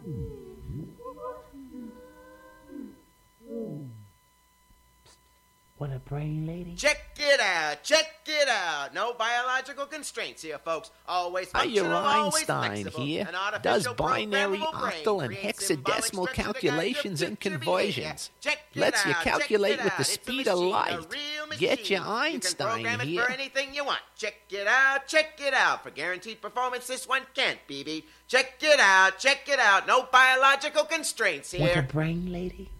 What a brain, lady. Check it out. No biological constraints here, folks. Always functional, always Einstein flexible. here. An artificial Does binary, programmable brain octal, and creates symbolic hexadecimal structure that calculations guides your and future conversions. behavior. Check it Lets you out, calculate check it with the out. It's a speed of machine, light. a real machine. Get your You Einstein can program it here. for anything you want. Check it out. For guaranteed performance, this one can't be beat. Check it out. No biological constraints here. What a brain, lady.